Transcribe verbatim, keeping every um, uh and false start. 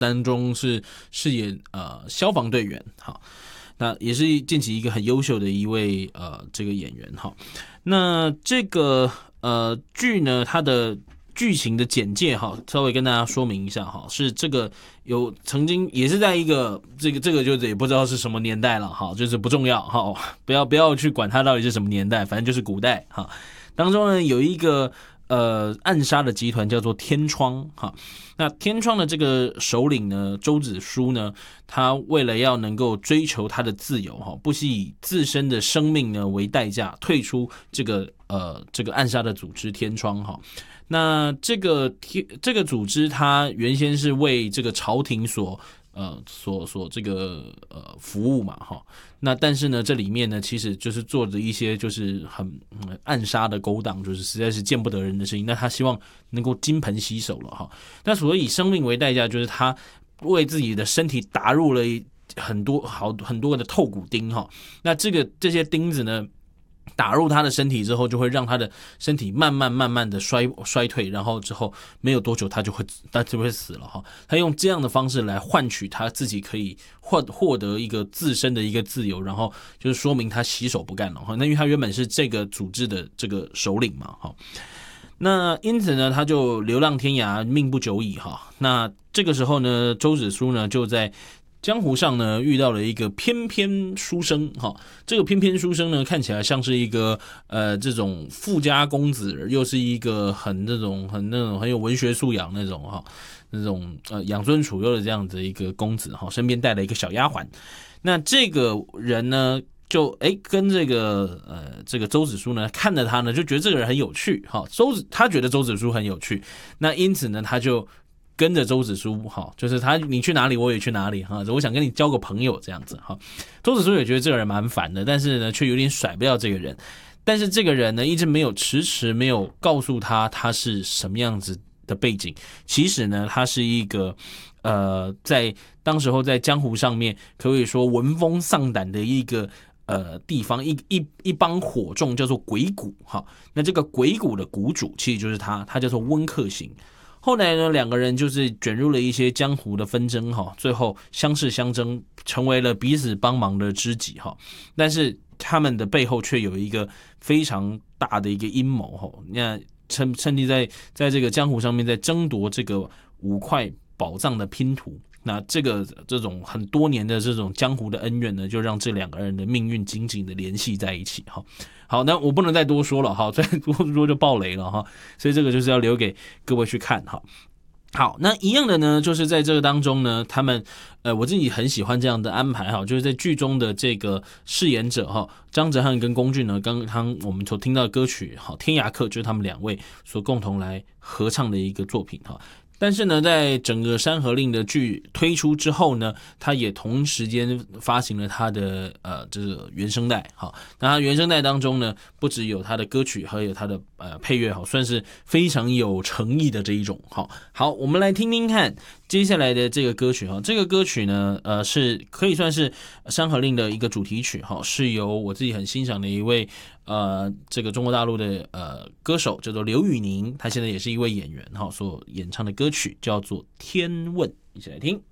当中是饰演呃消防队员，好，那也是近期一个很优秀的一位呃这个演员哈。那这个呃剧呢，它的剧情的简介哈，稍微跟大家说明一下哈，是这个有曾经也是在一个这个这个就是也不知道是什么年代了哈，就是不重要哈，不要不要去管它到底是什么年代，反正就是古代哈。当中呢有一个呃暗杀的集团叫做天窗哈，那天窗的这个首领呢周子舒呢，他为了要能够追求他的自由哈，不惜以自身的生命呢为代价退出这个呃这个暗杀的组织天窗哈。那这个这个组织，它原先是为这个朝廷所呃所所这个呃服务嘛哈。那但是呢，这里面呢，其实就是做着一些就是很、嗯、暗杀的勾当，就是实在是见不得人的事情。那他希望能够金盆洗手了哈。那所谓以生命为代价，就是他为自己的身体打入了很多好很多的透骨钉哈。那这个这些钉子呢，打入他的身体之后，就会让他的身体慢慢慢慢的衰衰退，然后之后没有多久他就会他就会死了哈。他用这样的方式来换取他自己可以获获得一个自身的一个自由，然后就是说明他洗手不干了哈。那因为他原本是这个组织的这个首领嘛哈。那因此呢，他就流浪天涯，命不久矣哈。那这个时候呢，周子舒呢就在江湖上呢遇到了一个翩翩书生哈，这个翩翩书生呢看起来像是一个呃这种富家公子，又是一个很那种很那种很有文学素养那种哈，那种呃养尊处优的这样子一个公子哈，身边带了一个小丫鬟。那这个人呢，就哎跟这个呃这个周子舒呢看着他呢，就觉得这个人很有趣哈，周子他觉得周子舒很有趣，那因此呢他就跟着周子舒哈，就是他你去哪里我也去哪里哈，我想跟你交个朋友这样子哈。周子舒也觉得这个人蛮烦的，但是呢却有点甩不掉这个人，但是这个人呢一直没有迟迟没有告诉他他是什么样子的背景。其实呢他是一个呃在当时候在江湖上面可以说闻风丧胆的一个呃地方，一一一帮火众叫做鬼谷哈。那这个鬼谷的谷主其实就是他，他叫做温客行。后来呢，两个人就是卷入了一些江湖的纷争哈，最后相识相争，成为了彼此帮忙的知己哈。但是他们的背后却有一个非常大的一个阴谋哈。那趁趁机在在这个江湖上面在争夺这个五块宝藏的拼图。那这个这种很多年的这种江湖的恩怨呢，就让这两个人的命运紧紧的联系在一起哈。好，那我不能再多说了哈，再多说就爆雷了哈，所以这个就是要留给各位去看哈。好，那一样的呢，就是在这个当中呢，他们呃，我自己很喜欢这样的安排哈，就是在剧中的这个饰演者哈，张哲瀚跟龚俊呢，刚刚我们所听到的歌曲哈，《天涯客》就是他们两位所共同来合唱的一个作品哈。但是呢，在整个《山河令》的剧推出之后呢，他也同时间发行了他的呃这个原声带，好，那他原声带当中呢，不只有他的歌曲，还有他的呃配乐，好，算是非常有诚意的这一种，好，好，我们来听听看接下来的这个歌曲哈，这个歌曲呢，呃，是可以算是《山河令》的一个主题曲哈，是由我自己很欣赏的一位呃这个中国大陆的呃歌手叫做刘宇宁，他现在也是一位演员哈，所演唱的歌曲叫做《天问》，一起来听。